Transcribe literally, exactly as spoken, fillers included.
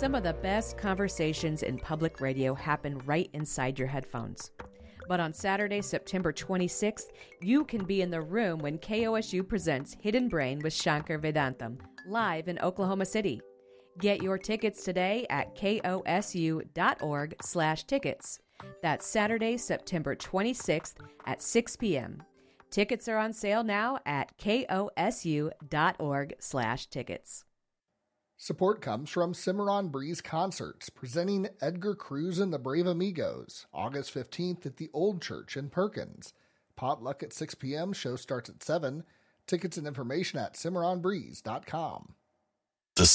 Some of the best conversations in public radio happen right inside your headphones. But on Saturday, September twenty-sixth, you can be in the room when K O S U presents Hidden Brain with Shankar Vedantam, live in Oklahoma City. Get your tickets today at kosu.org slash tickets. That's Saturday, September twenty-sixth at six p.m. Tickets are on sale now at kosu.org slash tickets. Support comes from Cimarron Breeze Concerts, presenting Edgar Cruz and the Brave Amigos, August fifteenth at the Old Church in Perkins. Potluck at six p.m., show starts at seven. Tickets and information at cimarron breeze dot com.